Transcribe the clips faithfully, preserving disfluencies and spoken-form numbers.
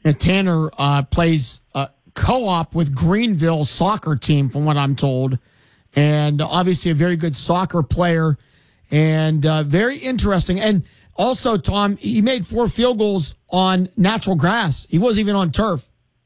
And Tanner uh, plays uh, co-op with Greenville soccer team, from what I'm told. And obviously a very good soccer player and uh, very interesting. And also, Tom, he made four field goals on natural grass. He wasn't even on turf.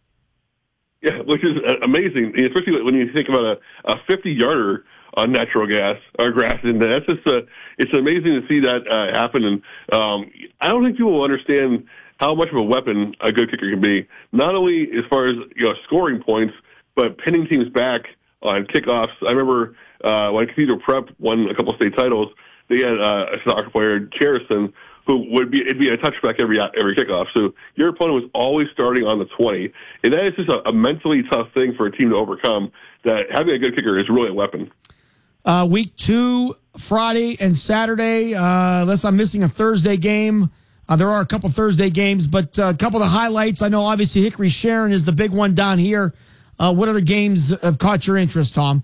Yeah, which is amazing, especially when you think about a fifty-yarder on natural gas or grass. And that's just uh, it's amazing to see that uh, happen. And um, I don't think people will understand how much of a weapon a good kicker can be. Not only as far as you know scoring points, but pinning teams back on kickoffs. I remember uh, when Cathedral Prep won a couple of state titles, they had uh, a soccer player, Cherison, who would be it'd be a touchback every every kickoff. So your opponent was always starting on the twenty, and that is just a, a mentally tough thing for a team to overcome. That having a good kicker is really a weapon. Uh, week two, Friday and Saturday. Uh, unless I'm missing a Thursday game. Uh, there are a couple Thursday games, but uh, a couple of the highlights. I know obviously Hickory Sharon is the big one down here. Uh, what other games have caught your interest, Tom?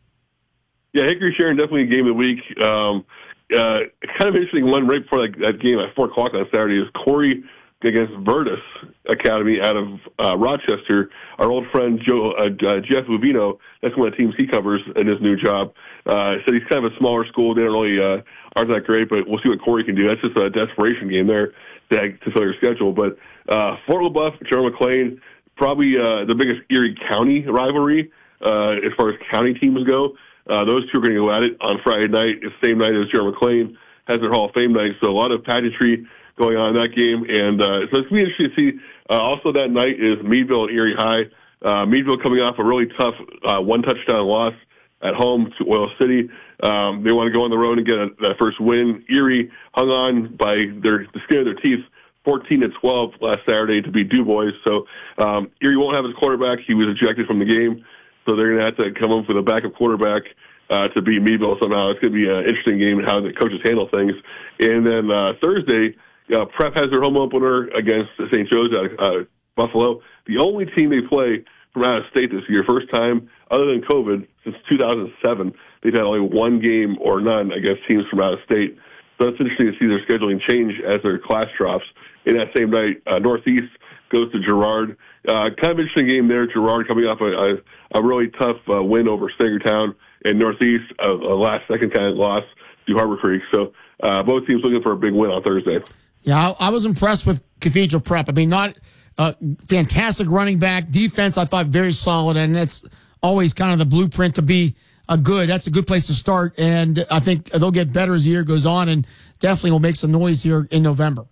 Yeah, Hickory Sharon definitely a game of the week. Um, uh, kind of interesting one right before that, that game at four o'clock on Saturday is Corey against Virtus Academy out of uh, Rochester. Our old friend Joe uh, uh, Jeff Uvino, that's one of the teams he covers in his new job. Uh, said he's kind of a smaller school. They don't really uh, aren't that great, but we'll see what Corey can do. That's just a desperation game there to, to fill your schedule. But uh, Fort LaBeouf, Gerald McLean, probably uh, the biggest Erie County rivalry uh, as far as county teams go. Uh, those two are going to go at it on Friday night. It's the same night as Gerald McLean has their Hall of Fame night, so a lot of pageantry going on in that game. And uh, so it's going to be interesting to see. Uh, also that night is Meadville and Erie High. Uh, Meadville coming off a really tough uh, one-touchdown loss at home to Oil City. Um, they want to go on the road and get a, that first win. Erie hung on by their, the skin of their teeth, fourteen to twelve last Saturday to beat Du Bois. So um, Erie won't have his quarterback. He was ejected from the game. So they're going to have to come up with a backup quarterback uh, to beat Meadville somehow. It's going to be an interesting game and how the coaches handle things. And then uh, Thursday, uh, Prep has their home opener against Saint Joe's at uh, Buffalo. The only team they play from out of state this year, first time other than COVID since two thousand seven. They've had only one game or none against teams from out of state. So it's interesting to see their scheduling change as their class drops. In that same night, uh, Northeast goes to Girard. Uh, kind of interesting game there. Girard coming off a, a, a really tough uh, win over Sagertown, and Northeast a, a last-second kind of loss to Harbor Creek. So uh, both teams looking for a big win on Thursday. Yeah, I, I was impressed with Cathedral Prep. I mean, not uh, fantastic running back. Defense, I thought, very solid, and it's always kind of the blueprint to be a good. That's a good place to start, and I think they'll get better as the year goes on, and definitely will make some noise here in November.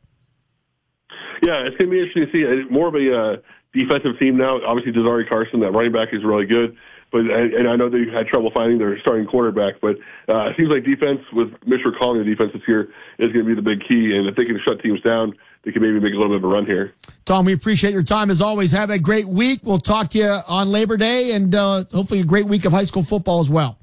Yeah, it's going to be interesting to see. It's more of a uh, defensive team now. Obviously, Desiree Carson, that running back, is really good. But and I know they had trouble finding their starting quarterback. But uh, it seems like defense, with Mister calling the defense this year, is going to be the big key. And if they can shut teams down, they can maybe make a little bit of a run here. Tom, we appreciate your time as always. Have a great week. We'll talk to you on Labor Day, and uh, hopefully a great week of high school football as well.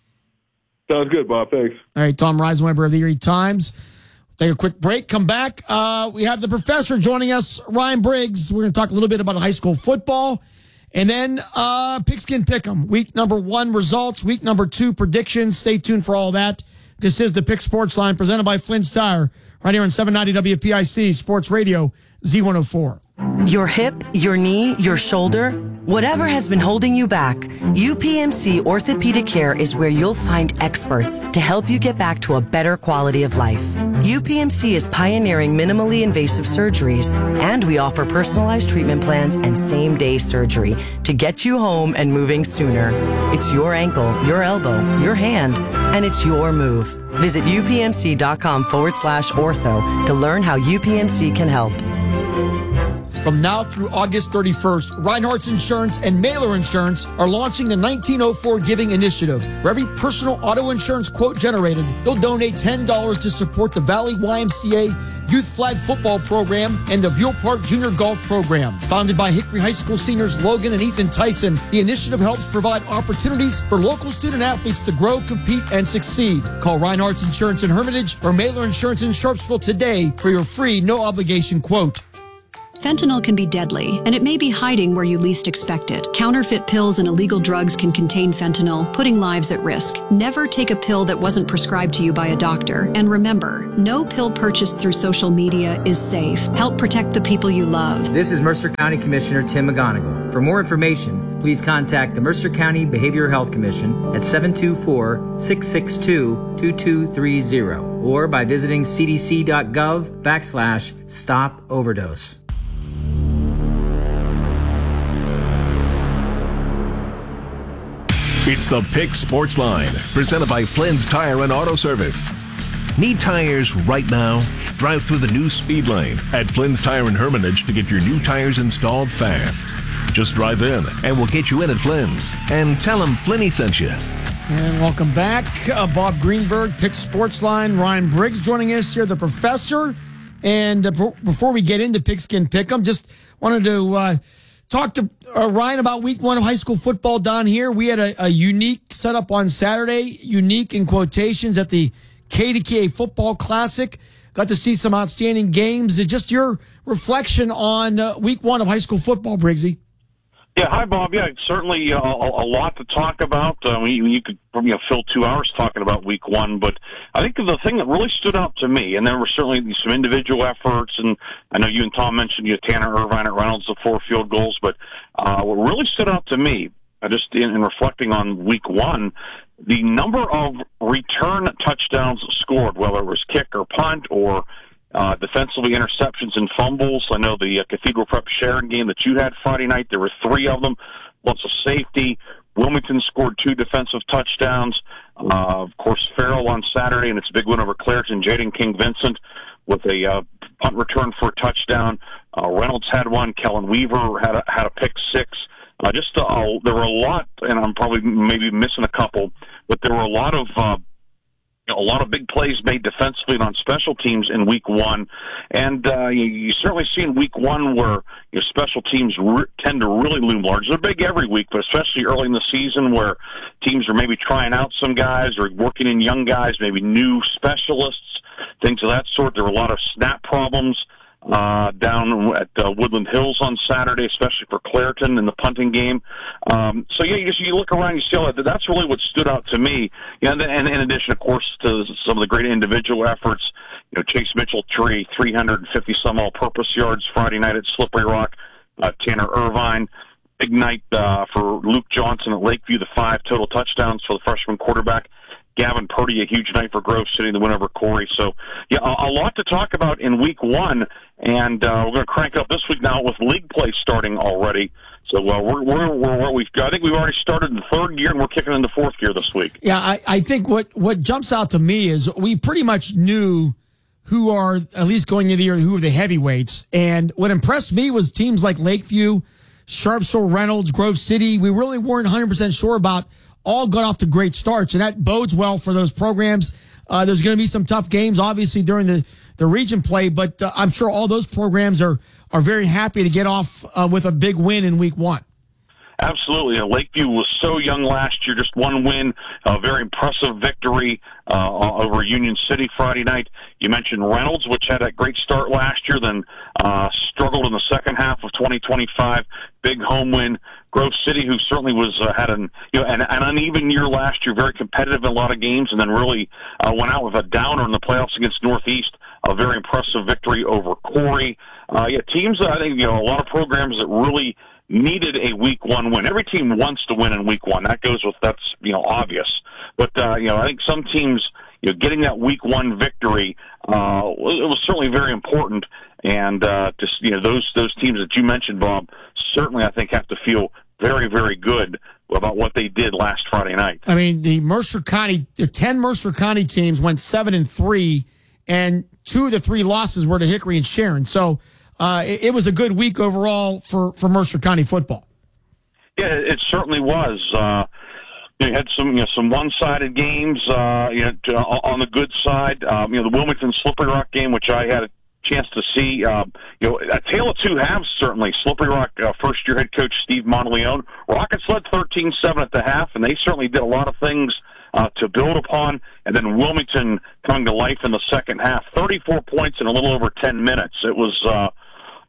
Sounds good, Bob. Thanks. All right, Tom Reisenweber of the Erie Times. Take a quick break. Come back. Uh, we have the professor joining us, Ryan Briggs. We're going to talk a little bit about high school football. And then uh, Pigskin Pick'em. Week number one results. Week number two predictions. Stay tuned for all that. This is the Pick Sports Line presented by Flynn's Tire. Right here on seven ninety W P I C Sports Radio Z one oh four. Your hip, your knee, your shoulder, whatever has been holding you back, U P M C Orthopedic Care is where you'll find experts to help you get back to a better quality of life. U P M C is pioneering minimally invasive surgeries, and we offer personalized treatment plans and same-day surgery to get you home and moving sooner. It's your ankle, your elbow, your hand, and it's your move. Visit upmc.com forward slash ortho to learn how U P M C can help. From now through August thirty-first, Reinhardt's Insurance and Mailer Insurance are launching the nineteen oh four Giving Initiative. For every personal auto insurance quote generated, they'll donate ten dollars to support the Valley Y M C A Youth Flag Football Program and the Buell Park Junior Golf Program. Founded by Hickory High School seniors Logan and Ethan Tyson, the initiative helps provide opportunities for local student athletes to grow, compete, and succeed. Call Reinhardt's Insurance in Hermitage or Mailer Insurance in Sharpsville today for your free, no-obligation quote. Fentanyl can be deadly, and it may be hiding where you least expect it. Counterfeit pills and illegal drugs can contain fentanyl, putting lives at risk. Never take a pill that wasn't prescribed to you by a doctor. And remember, no pill purchased through social media is safe. Help protect the people you love. This is Mercer County Commissioner Tim McGonigal. For more information, please contact the Mercer County Behavioral Health Commission at seven two four, six six two, two two three zero or by visiting cdc.gov backslash stop overdose. It's the Pick Sports Line, presented by Flynn's Tire and Auto Service. Need tires right now? Drive through the new speed lane at Flynn's Tire and Hermitage to get your new tires installed fast. Just drive in, and we'll get you in at Flynn's. And tell them Flinny sent you. And welcome back. Uh, Bob Greenberg, Pick Sports Line. Ryan Briggs joining us here, the professor. And uh, before we get into Pigskin Pick'em, just wanted to uh, talk to uh, Ryan about week one of high school football down here. We had a, a unique setup on Saturday, unique in quotations, at the K D K A Football Classic. Got to see some outstanding games. Just your reflection on uh, week one of high school football, Briggsy. Yeah, hi, Bob. Yeah, certainly uh, a, a lot to talk about. Uh, you, you could you know, fill two hours talking about week one, but I think the thing that really stood out to me, and there were certainly some individual efforts, and I know you and Tom mentioned you had Tanner Irvine at Reynolds, the four field goals, but uh, what really stood out to me, uh, just in, in reflecting on week one, the number of return touchdowns scored, whether it was kick or punt or Uh, defensively, interceptions and fumbles. I know the uh, Cathedral Prep Sharon game that you had Friday night, there were three of them. Lots of safety. Wilmington scored two defensive touchdowns. Uh, of course, Farrell on Saturday, and it's a big win over Clareton. Jaden King-Vincent with a uh, punt return for a touchdown. Uh, Reynolds had one. Kellen Weaver had a, had a pick six. Uh, just uh, there were a lot, and I'm probably maybe missing a couple, but there were a lot of uh, You know, a lot of big plays made defensively and on special teams in week one. And uh, you, you certainly see in week one where you know, special teams re- tend to really loom large. They're big every week, but especially early in the season where teams are maybe trying out some guys or working in young guys, maybe new specialists, things of that sort. There were a lot of snap problems uh, down at uh, Woodland Hills on Saturday, especially for Clareton in the punting game. Um, so, yeah, you, just, you look around, you see all that. That's really what stood out to me. You know, and in addition, of course, to some of the great individual efforts, you know, Chase Mitchell, three, three hundred fifty some all-purpose yards Friday night at Slippery Rock. Uh, Tanner Irvine, big night uh, for Luke Johnson at Lakeview, the five total touchdowns for the freshman quarterback. Gavin Purdy, a huge night for Grove City, the win over Corey. So, yeah, a, a lot to talk about in week one, and uh, we're going to crank up this week now with league play starting already. So uh, we're, we're, we're where we've got. I think we've already started in third gear, and we're kicking into fourth gear this week. Yeah, I, I think what, what jumps out to me is we pretty much knew who are, at least going into the year, who are the heavyweights. And what impressed me was teams like Lakeview, Sharpsville, Reynolds, Grove City. We really weren't one hundred percent sure about. All got off to great starts, and that bodes well for those programs. Uh, there's going to be some tough games, obviously, during the, the region play, but uh, I'm sure all those programs are, are very happy to get off uh, with a big win in week one. Absolutely. Uh, Lakeview was so young last year, just one win, a very impressive victory uh, over Union City Friday night. You mentioned Reynolds, which had a great start last year, then uh, struggled in the second half of twenty twenty-five. Big home win. Grove City, who certainly was uh, had an you know an, an uneven year last year, very competitive in a lot of games, and then really uh, went out with a downer in the playoffs against Northeast. A very impressive victory over Corey. Uh, yeah, teams. I think you know a lot of programs that really needed a week one win. Every team wants to win in week one. That goes with that's you know obvious. But uh, you know I think some teams you know getting that week one victory uh, it was certainly very important. And uh, just you know those those teams that you mentioned, Bob, certainly I think have to feel very, very good about what they did last Friday night. I mean, the Mercer County, the ten Mercer County teams went seven and three, and two of the three losses were to Hickory and Sharon. So uh, it, it was a good week overall for, for Mercer County football. Yeah, it certainly was. Uh, you had some, you know, some one-sided games. Uh, you know, on the good side, um, you know, the Wilmington Slippery Rock game, which I had a chance to see, uh, you know, a tale of two halves, certainly. Slippery Rock, uh, first-year head coach Steve Monteleone. Rockets led thirteen seven at the half, and they certainly did a lot of things uh, to build upon. And then Wilmington coming to life in the second half. thirty-four points in a little over ten minutes. It was, uh,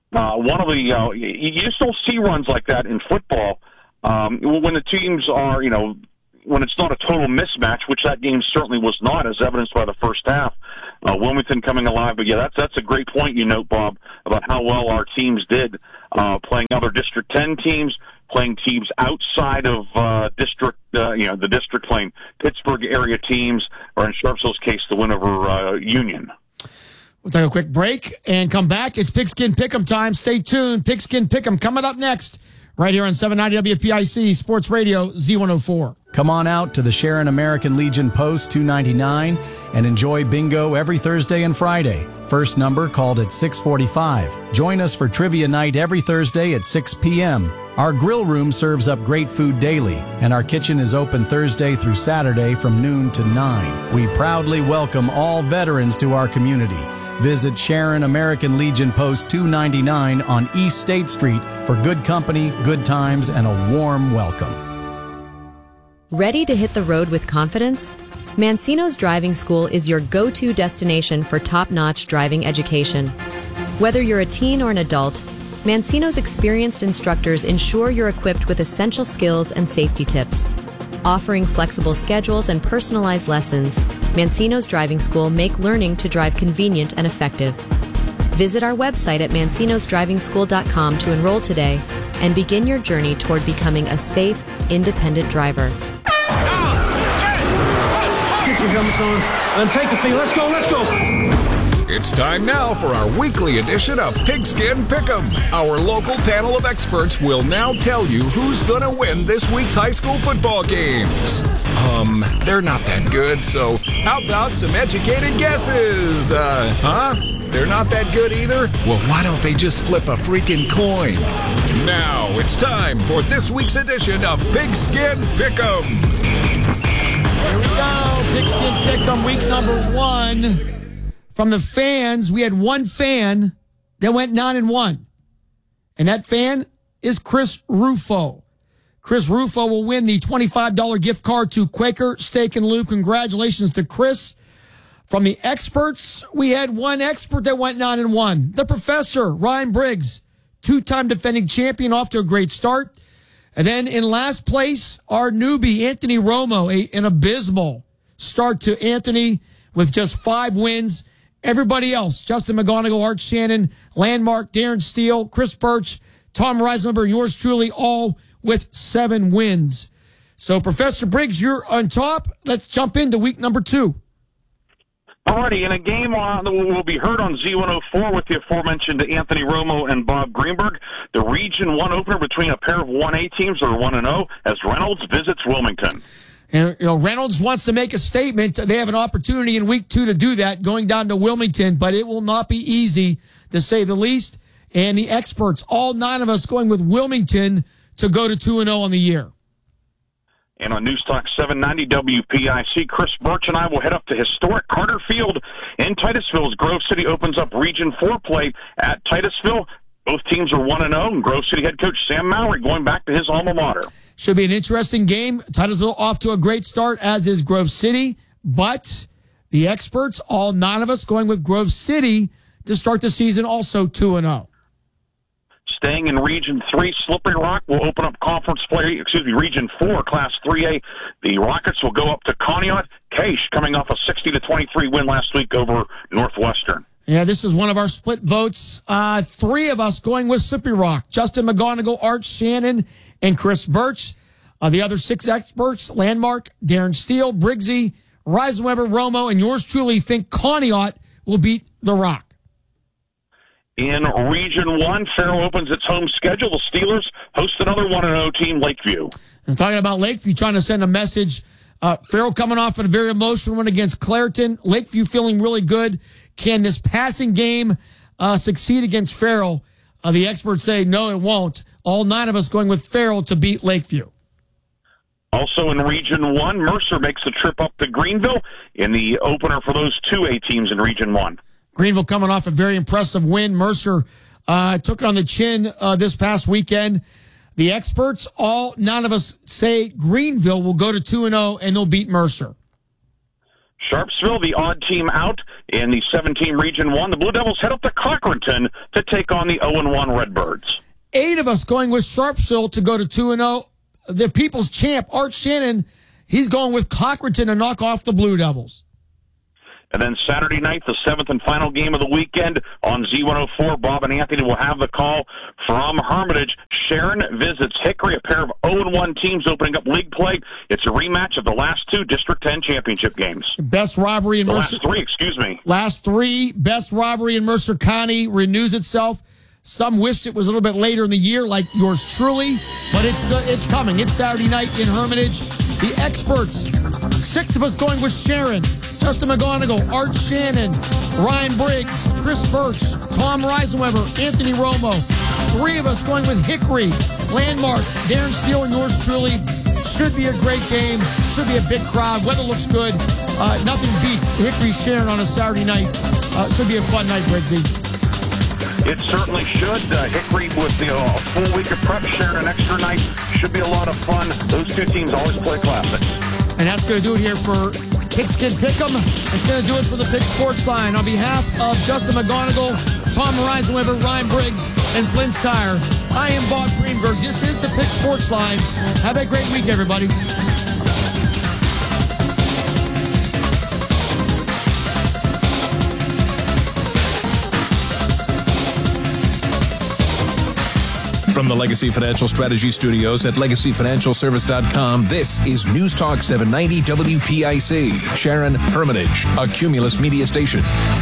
Uh, one of the uh, you, you just don't see runs like that in football um, when the teams are, you know, when it's not a total mismatch, which that game certainly was not, as evidenced by the first half. Uh, Wilmington coming alive, but yeah, that's that's a great point you note, Bob, about how well our teams did uh, playing other District ten teams, playing teams outside of uh, district, uh, you know, the district, playing Pittsburgh area teams, or in Sharpsville's case, the win over uh, Union. We'll take a quick break and come back. It's Pigskin Pick'em time. Stay tuned. Pigskin Pick'em coming up next, right here on seven ninety W P I C Sports Radio Z one oh four. Come on out to the Sharon American Legion Post two ninety-nine and enjoy bingo every Thursday and Friday. First number called at six forty-five. Join us for trivia night every Thursday at six p.m. Our grill room serves up great food daily, and our kitchen is open Thursday through Saturday from noon to nine. We proudly welcome all veterans to our community. Visit Sharon American Legion Post two ninety-nine on East State Street for good company, good times, and a warm welcome. Ready to hit the road with confidence? Mancino's Driving School is your go-to destination for top-notch driving education. Whether you're a teen or an adult, Mancino's experienced instructors ensure you're equipped with essential skills and safety tips. Offering flexible schedules and personalized lessons, Mancino's Driving School make learning to drive convenient and effective. Visit our website at mancinos driving school dot com to enroll today and begin your journey toward becoming a safe, independent driver. Get your helmets on and take the field. Let's go, let's go. It's time now for our weekly edition of Pigskin Pick'em. Our local panel of experts will now tell you who's going to win this week's high school football games. Um, they're not that good, so how about some educated guesses? Uh, huh? They're not that good either? Well, why don't they just flip a freaking coin? Now it's time for this week's edition of Pigskin Pick'em. Here we go. Pigskin Pick'em, week number one. From the fans, we had one fan that went nine and one. And that fan is Chris Rufo. Chris Rufo will win the twenty-five dollars gift card to Quaker Steak and Lube. Congratulations to Chris. From the experts, we had one expert that went nine and one. The professor, Ryan Briggs, two-time defending champion, off to a great start. And then in last place, our newbie, Anthony Romo, a, an abysmal start to Anthony with just five wins. Everybody else, Justin McGonigal, Art Shannon, Landmark, Darren Steele, Chris Birch, Tom Reisenberger, and yours truly, all with seven wins. So, Professor Briggs, you're on top. Let's jump into week number two. Alrighty, in a game on, that will be heard on Z one oh four with the aforementioned Anthony Romo and Bob Greenberg, the Region one opener between a pair of one A teams that are one and oh as Reynolds visits Wilmington. And, you know, Reynolds wants to make a statement. They have an opportunity in week two to do that, going down to Wilmington, but it will not be easy, to say the least. And the experts, all nine of us, going with Wilmington to go to two and oh on the year. And on News Talk seven ninety W P I C, Chris Birch and I will head up to historic Carter Field in Titusville as Grove City opens up Region four play at Titusville. Both teams are one and oh, and Grove City head coach Sam Mowry going back to his alma mater. Should be an interesting game. Titusville off to a great start, as is Grove City. But the experts, all nine of us, going with Grove City to start the season also two and oh. Staying in Region three, Slippery Rock will open up conference play, excuse me, Region four, Class three A. The Rockets will go up to Conneaut. Case coming off a sixty to twenty-three win last week over Northwestern. Yeah, this is one of our split votes. Uh, three of us going with Slippery Rock. Justin McGonigal, Art Shannon, and Chris Birch. Uh, the other six experts, Landmark, Darren Steele, Briggsy, Reisenweber, Romo, and yours truly think Conneaut will beat the Rock. In Region one, Farrell opens its home schedule. The Steelers host another one and oh team, Lakeview. I'm talking about Lakeview, trying to send a message. Uh, Farrell coming off a very emotional one against Clareton. Lakeview feeling really good. Can this passing game uh, succeed against Farrell? Uh, the experts say no, it won't. All nine of us going with Farrell to beat Lakeview. Also in Region one, Mercer makes the trip up to Greenville in the opener for those two A teams in Region one. Greenville coming off a very impressive win. Mercer uh, took it on the chin uh, this past weekend. The experts, all none of us say Greenville will go to two and oh and they'll beat Mercer. Sharpsville, the odd team out, In the seven-team Region one, the Blue Devils head up to Cochranton to take on the oh and one Redbirds. Eight of us going with Sharpsville to go to two and oh. The people's champ, Art Shannon, he's going with Cochranton to knock off the Blue Devils. And then Saturday night, the seventh and final game of the weekend on Z one oh four. Bob and Anthony will have the call from Hermitage. Sharon visits Hickory, a pair of oh and one teams opening up league play. It's a rematch of the last two District ten championship games. Best rivalry in the Mercer. Last three, excuse me. Last three. Best rivalry in Mercer County renews itself. Some wished it was a little bit later in the year, like yours truly, but it's uh, it's coming. It's Saturday night in Hermitage. The experts, six of us going with Sharon, Justin McGonigal, Art Shannon, Ryan Briggs, Chris Birch, Tom Reisenweber, Anthony Romo. Three of us going with Hickory, Landmark, Darren Steele, and yours truly. Should be a great game. Should be a big crowd. Weather looks good. Uh, nothing beats Hickory Sharon on a Saturday night. Uh, should be a fun night, Briggsy. It certainly should. Uh, Hickory with you know, a full week of prep, sharing an extra night. Should be a lot of fun. Those two teams always play classics. And that's going to do it here for Pigskin Pick'em. It's going to do it for the Pig Sports Line. On behalf of Justin McGonigal, Tom Reisenweber, Ryan Briggs, and Flynn's Tire, I am Bob Greenberg. This is the Pig Sports Line. Have a great week, everybody. From the Legacy Financial Strategy Studios at legacy financial service dot com, this is News Talk seven ninety W P I C, Sharon, Hermitage, a Cumulus media station.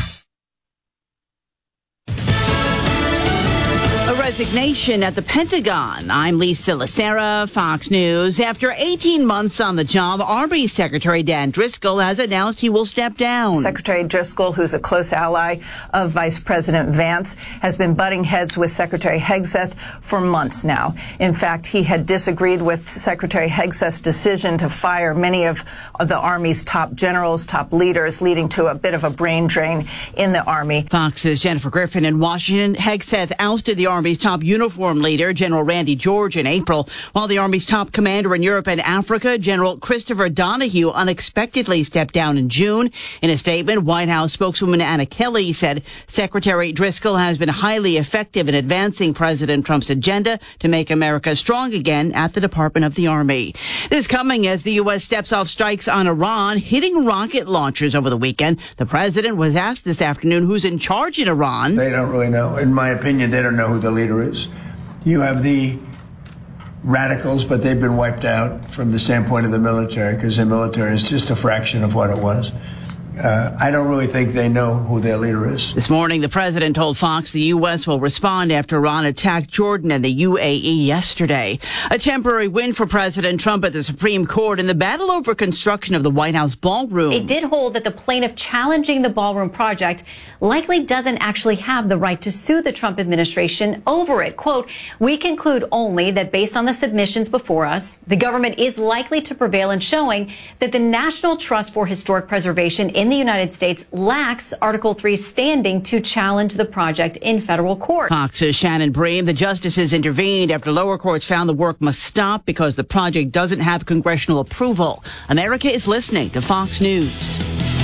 Resignation at the Pentagon. I'm Lisa Lacera, Fox News. After eighteen months on the job, Army Secretary Dan Driscoll has announced he will step down. Secretary Driscoll, who's a close ally of Vice President Vance, has been butting heads with Secretary Hegseth for months now. In fact, he had disagreed with Secretary Hegseth's decision to fire many of the Army's top generals, top leaders, leading to a bit of a brain drain in the Army. Fox's Jennifer Griffin in Washington. Hegseth ousted the Army's top uniform leader, General Randy George, in April, while the Army's top commander in Europe and Africa, General Christopher Donahue, unexpectedly stepped down in June. In a statement, White House spokeswoman Anna Kelly said Secretary Driscoll has been highly effective in advancing President Trump's agenda to make America strong again at the Department of the Army. This coming as the U S steps off strikes on Iran, hitting rocket launchers over the weekend. The president was asked this afternoon who's in charge in Iran. They don't really know. In my opinion, they don't know who the leader is. You have the radicals, but they've been wiped out from the standpoint of the military because the military is just a fraction of what it was. Uh, I don't really think they know who their leader is. This morning, the president told Fox the U S will respond after Iran attacked Jordan and the U A E yesterday. A temporary win for President Trump at the Supreme Court in the battle over construction of the White House ballroom. It did hold that the plaintiff challenging the ballroom project likely doesn't actually have the right to sue the Trump administration over it. Quote, we conclude only that based on the submissions before us, the government is likely to prevail in showing that the National Trust for Historic Preservation in the United States lacks Article three standing to challenge the project in federal court. Fox's Shannon Bream. The justices intervened after lower courts found the work must stop because the project doesn't have congressional approval. America is listening to Fox News.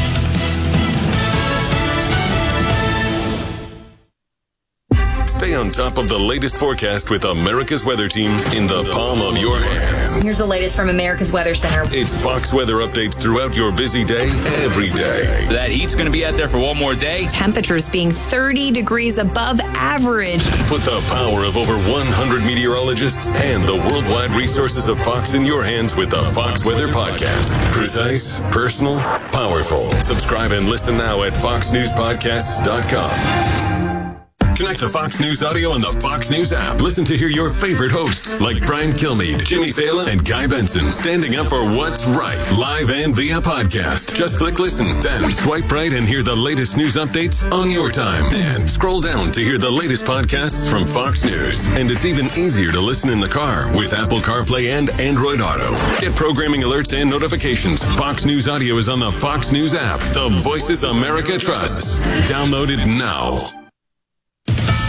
Stay on top of the latest forecast with America's Weather Team in the palm of your hands. Here's the latest from America's Weather Center. It's Fox weather updates throughout your busy day, every day. That heat's going to be out there for one more day. Temperatures being thirty degrees above average. Put the power of over one hundred meteorologists and the worldwide resources of Fox in your hands with the Fox Weather Podcast. Precise, personal, powerful. Subscribe and listen now at fox news podcasts dot com. Connect to Fox News Audio on the Fox News app. Listen to hear your favorite hosts like Brian Kilmeade, Jimmy Fallon, and Guy Benson standing up for what's right, live and via podcast. Just click listen, then swipe right and hear the latest news updates on your time. And scroll down to hear the latest podcasts from Fox News. And it's even easier to listen in the car with Apple CarPlay and Android Auto. Get programming alerts and notifications. Fox News Audio is on the Fox News app. The voices America trusts. Download it now.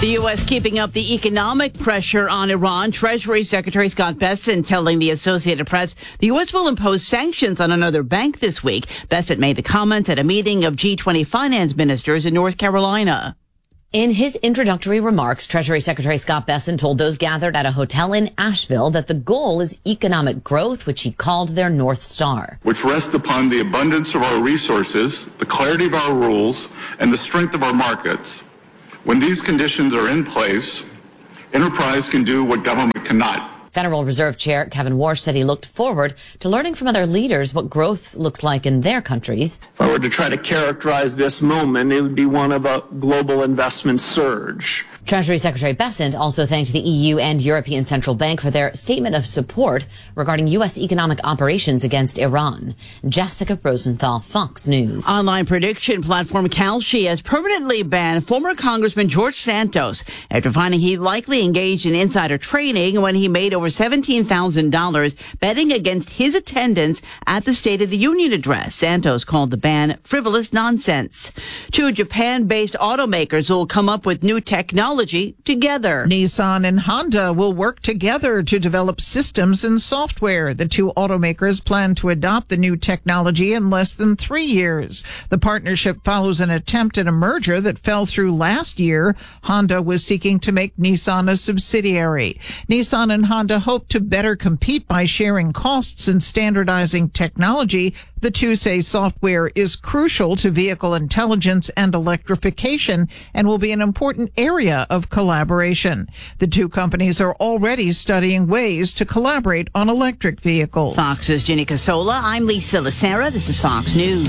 The U S keeping up the economic pressure on Iran. Treasury Secretary Scott Bessent telling the Associated Press the U S will impose sanctions on another bank this week. Bessent made the comments at a meeting of G twenty finance ministers in North Carolina. In his introductory remarks, Treasury Secretary Scott Bessent told those gathered at a hotel in Asheville that the goal is economic growth, which he called their North Star. Which rests upon the abundance of our resources, the clarity of our rules, and the strength of our markets. When these conditions are in place, enterprise can do what government cannot. Federal Reserve Chair Kevin Warsh said he looked forward to learning from other leaders what growth looks like in their countries. If I were to try to characterize this moment, it would be one of a global investment surge. Treasury Secretary Bessent also thanked the E U and European Central Bank for their statement of support regarding U S economic operations against Iran. Jessica Rosenthal, Fox News. Online prediction platform Kalshi has permanently banned former Congressman George Santos after finding he likely engaged in insider trading when he made over seventeen thousand dollars betting against his attendance at the State of the Union address. Santos called the ban frivolous nonsense. Two Japan-based automakers will come up with new technology together. Nissan and Honda will work together to develop systems and software. The two automakers plan to adopt the new technology in less than three years. The partnership follows an attempt at a merger that fell through last year. Honda was seeking to make Nissan a subsidiary. Nissan and Honda hope to better compete by sharing costs and standardizing technology. The two say software is crucial to vehicle intelligence and electrification and will be an important area of collaboration. The two companies are already studying ways to collaborate on electric vehicles. Fox's Ginny Casola. I'm Lisa Lacera. This is Fox News.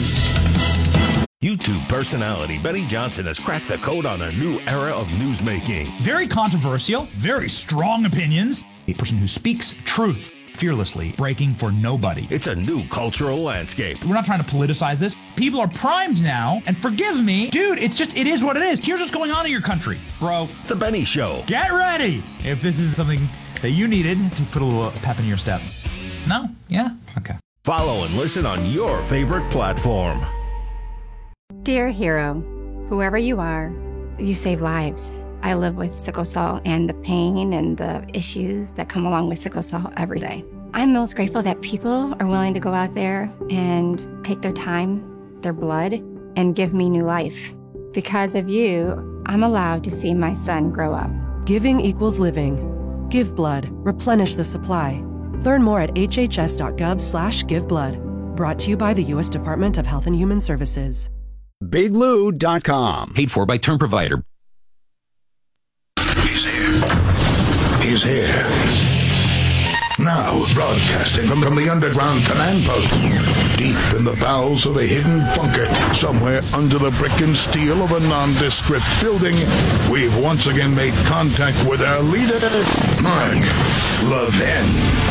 YouTube personality Benny Johnson has cracked the code on a new era of newsmaking. Very controversial, very strong opinions. A person who speaks truth fearlessly, breaking for nobody. It's a new cultural landscape. We're not trying to politicize this. People are primed now, and forgive me, dude, it's just, it is what it is. Here's what's going on in your country, bro. The Benny Show. Get ready if this is something that you needed to put a little pep in your step. No? Yeah? Okay. Follow and listen on your favorite platform. Dear hero, whoever you are, you save lives. I live with sickle cell and the pain and the issues that come along with sickle cell every day. I'm most grateful that people are willing to go out there and take their time, their blood, and give me new life. Because of you, I'm allowed to see my son grow up. Giving equals living. Give blood. Replenish the supply. Learn more at hhs.gov slash give blood. Brought to you by the U S Department of Health and Human Services. big lou dot com. Paid for by Term Provider. He's here. Now, broadcasting from, from the underground command post, deep in the bowels of a hidden bunker, somewhere under the brick and steel of a nondescript building, we've once again made contact with our leader, Mark Levin.